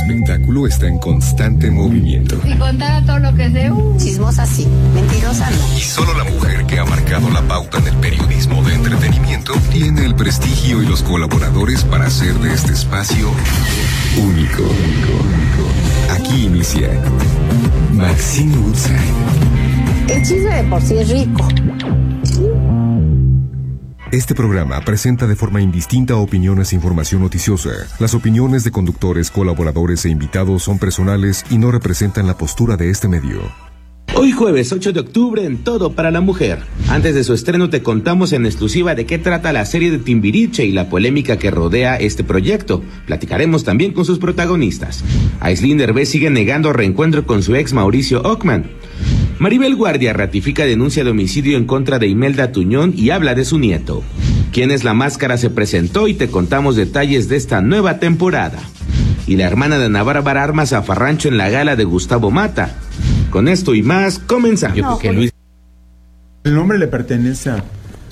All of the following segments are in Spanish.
espectáculo está en constante movimiento. Si contara todo lo que sé, chismosa sí, mentirosa no. Y solo la mujer que ha marcado la pauta en el periodismo de entretenimiento tiene el prestigio y los colaboradores para hacer de este espacio único. Aquí inicia Maxine Woodside. El chisme de por sí es rico. Este programa presenta de forma indistinta opiniones e información noticiosa. Las opiniones de conductores, colaboradores e invitados son personales y no representan la postura de este medio. Hoy jueves 8 de octubre en Todo para la Mujer. Antes de su estreno te contamos en exclusiva de qué trata la serie de Timbiriche y la polémica que rodea este proyecto. Platicaremos también con sus protagonistas. Aislinn Derbez sigue negando reencuentro con su ex Mauricio Ockman. Maribel Guardia ratifica denuncia de homicidio en contra de Imelda Tuñón y habla de su nieto. ¿Quién es la máscara? Se presentó y te contamos detalles de esta nueva temporada. Y la hermana de Ana Bárbara arma zafarrancho en la gala de Gustavo Mata. Con esto y más, comenzamos. Yo creo que Luis... El nombre le pertenece a...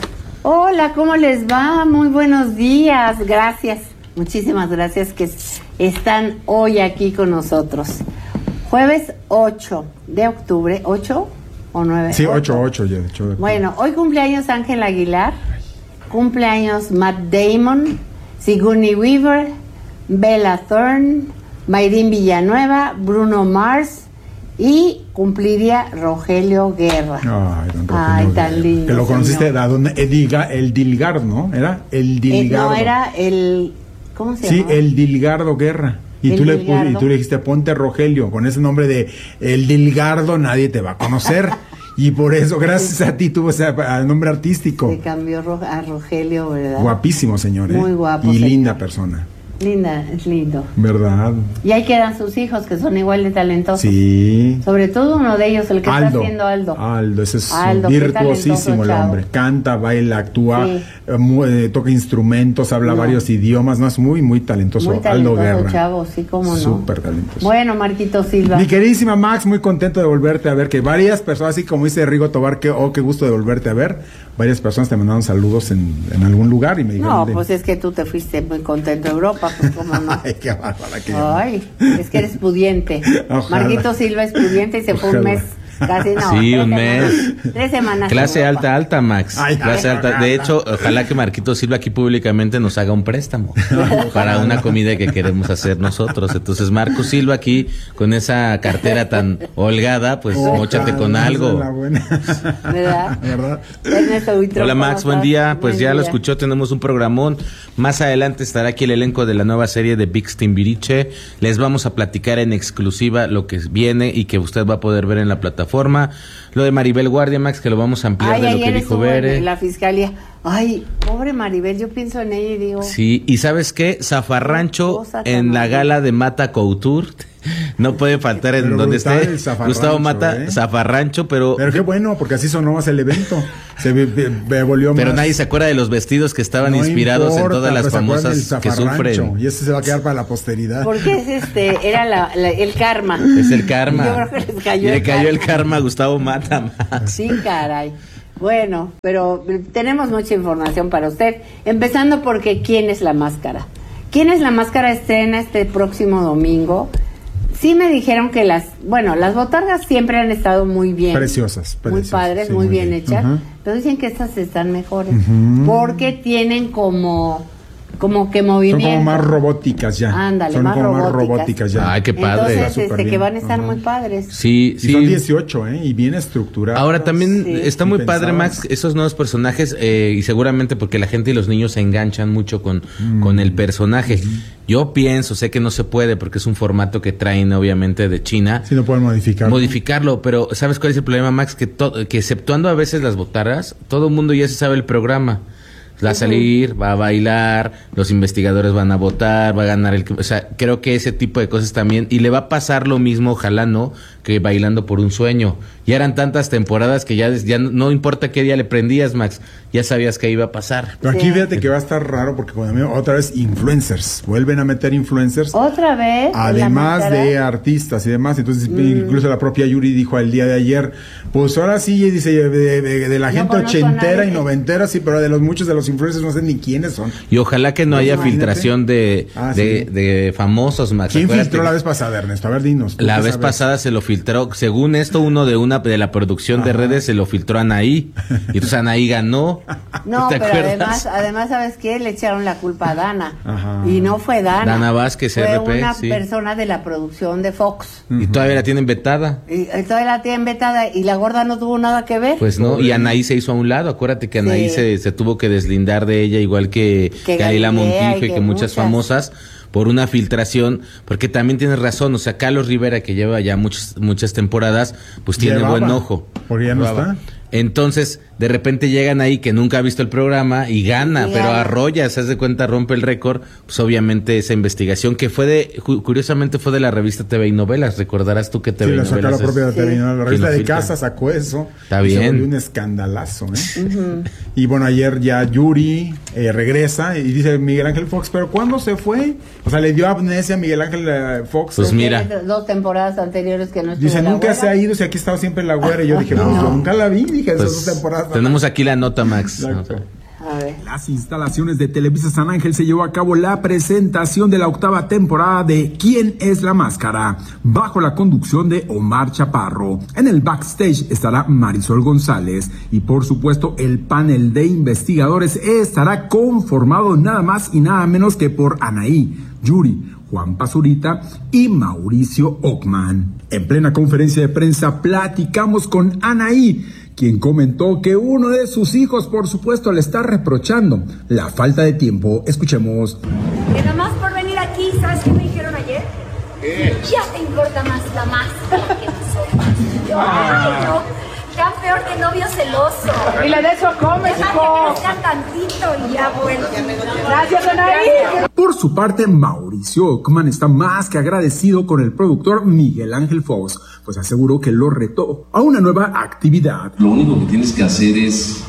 Hola, ¿cómo les va? Muy buenos días, gracias. Muchísimas gracias que están hoy aquí con nosotros. Jueves 8 de octubre, ¿8 o 9? Sí, 8 ya, de hecho. Bueno, hoy cumpleaños Ángel Aguilar, cumpleaños Matt Damon, Sigourney Weaver, Bella Thorne, Mayrín Villanueva, Bruno Mars y cumpliría Rogelio Guerra. Ay, don Rogelio Ay, tan Guerra. lindo. Que lo conociste, señor. ¿a dónde? El Dilgardo, ¿no? ¿Era? El Dilgardo. No, era el... ¿Cómo se llama? Sí, el Dilgardo Guerra. Y tú le dijiste, ponte Rogelio, con ese nombre de El Dilgardo nadie te va a conocer. Y por eso, gracias a ti, tuvo ese nombre artístico. Se cambió a Rogelio, ¿verdad? Guapísimo, señor, ¿eh? Muy guapo. Y señor. linda persona. Linda, es lindo. ¿Verdad? Y ahí quedan sus hijos, que son igual de talentosos. Sí. Sobre todo uno de ellos, el que está haciendo Aldo. Aldo, ese es Aldo, virtuosísimo el chavo. hombre. Canta, baila, actúa, Sí. toca instrumentos, habla varios idiomas. No, es muy, muy talentoso. Muy talentoso, Aldo Guerra. chavo, sí, cómo no. Súper talentoso. Bueno, Marquito Silva. Mi queridísima Max, muy contento de volverte a ver. Que varias personas, así como dice Rigo Tobar, qué gusto de volverte a ver. Varias personas te mandaron saludos en algún lugar y me dijeron... No, pues es que tú te fuiste muy contento a Europa, pues cómo no. Ay, qué bárbara que Ay, es que eres pudiente. Ojalá. Marquito Silva es pudiente y se fue un mes. Casi no. Sí, un mes. 3 semanas. Clase alta, Max. Ay, Clase alta. De hecho, ojalá que Marquito Silva aquí públicamente nos haga un préstamo para una comida que queremos hacer nosotros. Entonces, Marco Silva aquí, con esa cartera tan holgada, pues móchate con algo. ¿Verdad? ¿Verdad? Ernesto Buitrón, Hola Max, buen día. Pues ya lo escuchó, tenemos un programón. Más adelante estará aquí el elenco de la nueva serie de VIX Timbiriche. Les vamos a platicar en exclusiva lo que viene y que usted va a poder ver en la plataforma. Lo de Maribel Guardia, Max, que lo vamos a ampliar de lo que dijo Bere. La fiscalía. Ay, pobre Maribel, yo pienso en ella y digo... Sí, y ¿sabes qué? Zafarrancho en la gala de Mata Couture. No puede faltar en donde esté Gustavo Mata, Zafarrancho, pero qué bueno, porque así sonó más el evento. Se volvió pero más... nadie se acuerda de los vestidos que estaban inspirados en todas las famosas que sufren. Y ese se va a quedar para la posteridad. Porque es era el karma. Es el karma. Yo creo que le cayó el karma a Gustavo Mata, Max. Sí, caray. Bueno, pero tenemos mucha información para usted. Empezando porque ¿Quién es la máscara? ¿Quién es la máscara? Estrena este próximo domingo. Sí me dijeron que las botargas siempre han estado muy bien. Preciosas. Muy padres, sí, muy bien hechas. Uh-huh. Pero dicen que estas están mejores. Uh-huh. Porque tienen como que movimiento. Son como más robóticas ya. Ándale, son más como robóticas. más robóticas ya. Ay, qué padre. Entonces, que van a estar muy padres. Sí, y son 18, y bien estructurados. Ahora también está muy pensados. padre, Max, esos nuevos personajes, y seguramente porque la gente y los niños se enganchan mucho con el personaje. Yo pienso, sé que no se puede porque es un formato que traen obviamente de China. Sí, no pueden modificarlo, pero ¿sabes cuál es el problema, Max? Que exceptuando a veces las botargas, todo el mundo ya se sabe el programa. Va a salir, va a bailar, los investigadores van a votar, va a ganar o sea, creo que ese tipo de cosas también, y le va a pasar lo mismo, ojalá no, que Bailando por un Sueño. Ya eran tantas temporadas que ya no importa qué día le prendías, Max, ya sabías que iba a pasar. Pero aquí fíjate que va a estar raro porque cuando otra vez influencers, vuelven a meter influencers. ¿Otra vez? Además de artistas y demás. Entonces incluso la propia Yuri dijo el día de ayer, pues ahora sí, dice, de la gente ochentera y noventera, sí, pero de muchos de los influencers no sé ni quiénes son. Y ojalá que no haya filtración de famosos, Max. ¿Quién filtró la vez pasada, Ernesto? A ver, dinos. La vez pasada se lo filtró, según esto, uno de la producción de redes se lo filtró a Anaí. Y entonces Anaí ganó. No, ¿te pero acuerdas? además, ¿sabes qué? Le echaron la culpa a Dana. Ajá. Y no fue Dana. Dana Vázquez, fue RP, una sí. persona de la producción de Fox. Y todavía la tienen vetada. Y todavía la tienen vetada y la gorda no tuvo nada que ver. Pues no, y Anaí se hizo a un lado. Acuérdate que Anaí se tuvo que deslindar de ella, igual que Galilea Montijo y que muchas famosas, por una filtración, porque también tienes razón, o sea, Carlos Rivera, que lleva ya muchas temporadas, pues tiene buen ojo. Porque ya no está. Entonces, de repente llegan ahí que nunca ha visto el programa y gana, pero arrolla, se hace cuenta, rompe el récord. Pues obviamente esa investigación que curiosamente fue de la revista TV y Novelas. Recordarás tú que TV y Novelas. Sí, la sacó la propia TV y Novelas. La revista de Casa sacó eso. Está bien. Se volvió un escandalazo, Y bueno, ayer ya Yuri regresa y dice Miguel Ángel Fox, pero ¿cuándo se fue? O sea, le dio amnesia a Miguel Ángel Fox. Pues mira. 2 temporadas anteriores que no estuvo. Dice, nunca se ha ido, si aquí estaba siempre la güera. Y yo dije, pues yo nunca la vi. Dije, pues, esas 2 temporadas. Tenemos aquí la nota, Max. A ver. Las instalaciones de Televisa San Ángel se llevó a cabo la presentación de la 8ª temporada de ¿Quién es la máscara? Bajo la conducción de Omar Chaparro. En el backstage estará Marisol González y por supuesto el panel de investigadores estará conformado nada más y nada menos que por Anaí, Yuri, Juan Pazurita y Mauricio Ockman. En plena conferencia de prensa platicamos con Anaí, quien comentó que uno de sus hijos, por supuesto, le está reprochando la falta de tiempo. Escuchemos. Que nomás por venir aquí, ¿sabes qué me dijeron ayer? Ya te importa más la máscara que nosotros. Ay, no, tan peor que novio celoso. Y le de eso comes, hijo. Que crezca tantito y ya vuelvo. Gracias, Anaí. Por su parte, Mauricio Ockman está más que agradecido con el productor Miguel Ángel Fox, pues aseguró que lo retó a una nueva actividad. Lo único que tienes que hacer es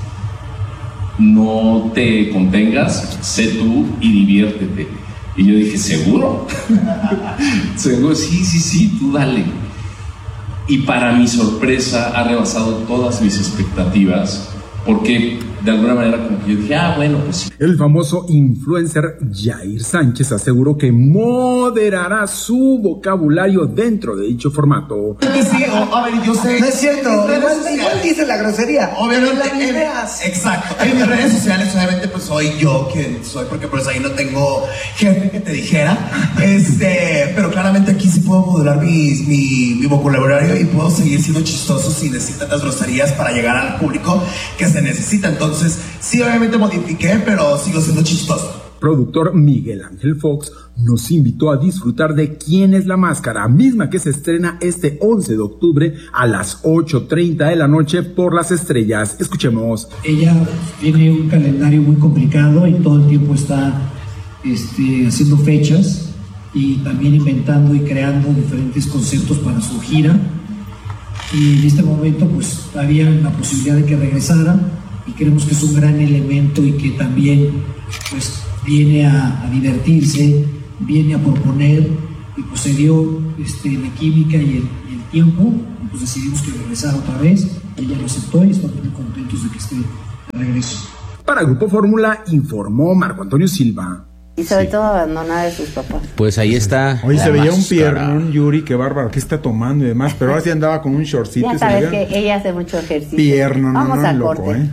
no te contengas, sé tú y diviértete. Y yo dije, ¿seguro? Seguro, sí, tú dale. Y para mi sorpresa ha rebasado todas mis expectativas, porque de alguna manera como que yo dije, bueno, pues sí. El famoso influencer Jair Sánchez aseguró que moderará su vocabulario dentro de dicho formato. Sí, a ver, yo sé. No es cierto, igual dice la grosería. Obviamente, exacto. En mis redes sociales, obviamente, pues soy yo quien soy, porque pues ahí no tengo jefe que te dijera. Pero claramente aquí sí puedo modular mi vocabulario y puedo seguir siendo chistoso sin decir tantas groserías para llegar al público que se necesita. Entonces, sí, obviamente modifiqué, pero sigo siendo chistoso. Productor Miguel Ángel Fox nos invitó a disfrutar de ¿Quién es la máscara?, misma que se estrena este 11 de octubre a las 8:30 de la noche por Las Estrellas. Escuchemos. Ella tiene un calendario muy complicado y todo el tiempo está haciendo fechas y también inventando y creando diferentes conceptos para su gira. Y en este momento pues había la posibilidad de que regresara y creemos que es un gran elemento y que también pues viene a divertirse, viene a proponer y pues se dio la química y el tiempo, y pues decidimos que regresara otra vez. Ella lo aceptó y estamos muy contentos de que esté de regreso. Para Grupo Fórmula informó Marco Antonio Silva. Y sobre todo abandonada de sus papás. Pues ahí está. Hoy se veía un piernón, Yuri, qué bárbaro, qué está tomando y demás, pero ahora sí andaba con un shortcito. Ya sabes que ella hace mucho ejercicio. Pierno, Vamos al loco, corte.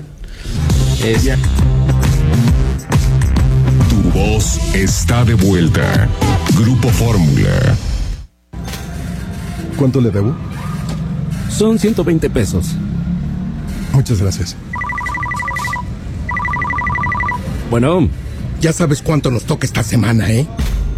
Tu voz está de vuelta. Grupo Fórmula. ¿Cuánto le debo? Son 120 pesos. Muchas gracias. Bueno, ya sabes cuánto nos toca esta semana, ¿eh?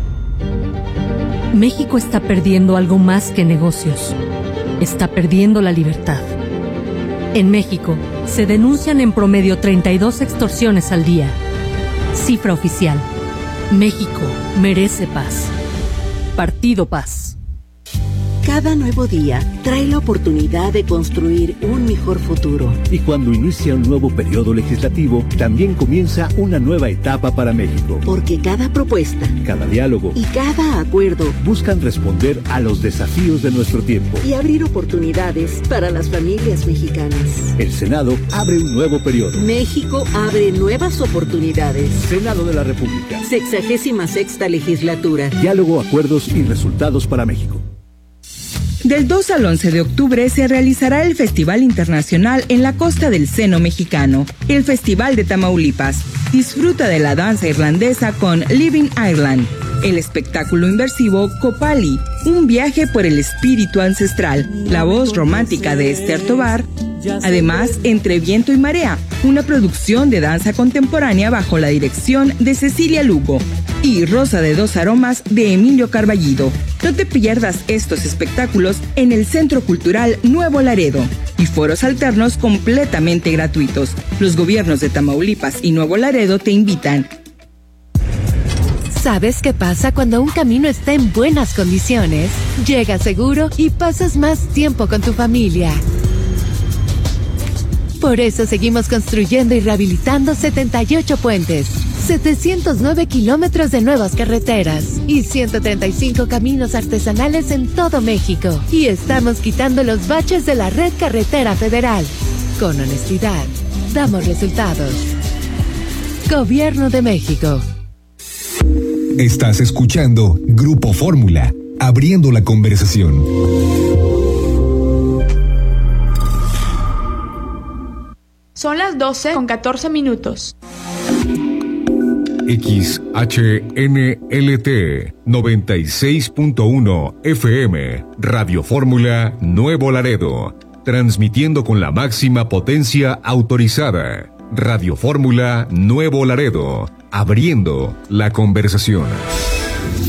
México está perdiendo algo más que negocios. Está perdiendo la libertad. En México, se denuncian en promedio 32 extorsiones al día. Cifra oficial. México merece paz. Partido Paz. Cada nuevo día trae la oportunidad de construir un mejor futuro. Y cuando inicia un nuevo periodo legislativo, también comienza una nueva etapa para México. Porque cada propuesta, cada diálogo y cada acuerdo buscan responder a los desafíos de nuestro tiempo y abrir oportunidades para las familias mexicanas. El Senado abre un nuevo periodo. México abre nuevas oportunidades. Senado de la República. 66ª legislatura. Diálogo, acuerdos y resultados para México. Del 2 al 11 de octubre se realizará el Festival Internacional en la Costa del Seno Mexicano, el Festival de Tamaulipas. Disfruta de la danza irlandesa con Living Ireland, el espectáculo inmersivo Copali, un viaje por el espíritu ancestral, la voz romántica de Esther Tovar. Además, Entre Viento y Marea, una producción de danza contemporánea bajo la dirección de Cecilia Lugo, y Rosa de dos Aromas de Emilio Carballido. No te pierdas estos espectáculos en el Centro Cultural Nuevo Laredo y foros alternos completamente gratuitos. Los gobiernos de Tamaulipas y Nuevo Laredo te invitan. ¿Sabes qué pasa cuando un camino está en buenas condiciones? Llegas seguro y pasas más tiempo con tu familia. Por eso seguimos construyendo y rehabilitando 78 puentes, 709 kilómetros de nuevas carreteras y 135 caminos artesanales en todo México. Y estamos quitando los baches de la red carretera federal. Con honestidad, damos resultados. Gobierno de México. Estás escuchando Grupo Fórmula, abriendo la conversación. Son las 12:14. XHNLT 96.1 FM, Radio Fórmula Nuevo Laredo, transmitiendo con la máxima potencia autorizada. Radio Fórmula Nuevo Laredo, abriendo la conversación.